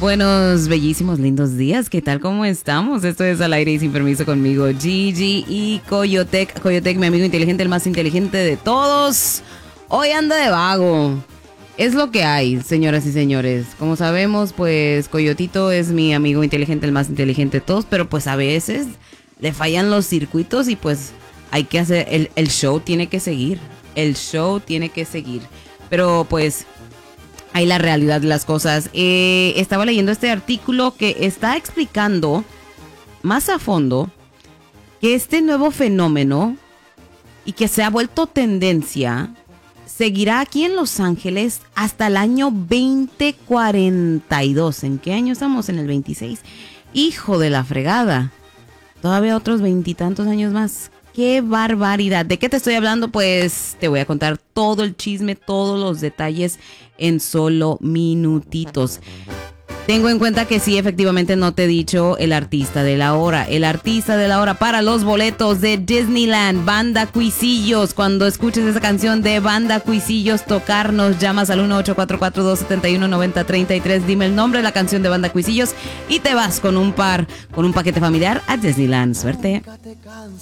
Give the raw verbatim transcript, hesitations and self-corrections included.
Buenos, bellísimos, lindos días. ¿Qué tal? ¿Cómo estamos? Esto es Al Aire y Sin Permiso conmigo, Gigi y Coyotec. Coyotec, mi amigo inteligente, el más inteligente de todos. Hoy anda de vago. Es lo que hay, señoras y señores. Como sabemos, pues Coyotito es mi amigo inteligente, el más inteligente de todos, pero pues a veces le fallan los circuitos y pues hay que hacer, el, el show tiene que seguir. El show tiene que seguir. Pero pues hay la realidad de las cosas. Eh, estaba leyendo este artículo que está explicando más a fondo que este nuevo fenómeno y que se ha vuelto tendencia seguirá aquí en Los Ángeles hasta el año veinte cuarenta y dos. ¿En qué año estamos? En el veintiséis. Hijo de la fregada. Todavía otros veintitantos años más. ¡Qué barbaridad! ¿De qué te estoy hablando? Pues te voy a contar todo el chisme, todos los detalles en solo minutitos. Tengo en cuenta que sí, efectivamente no te he dicho el artista de la hora. El artista de la hora para los boletos de Disneyland, Banda Cuisillos. Cuando escuches esa canción de Banda Cuisillos tocarnos, llamas al uno ocho cuatro cuatro, dos siete uno, nueve cero tres tres. Dime el nombre de la canción de Banda Cuisillos y te vas con un par, con un paquete familiar a Disneyland. Suerte.